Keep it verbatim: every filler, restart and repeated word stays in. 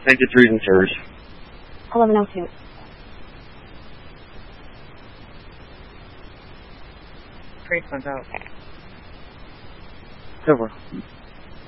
Thank you, threes and thirds. eleven oh two. Priest one's out. Okay. Over.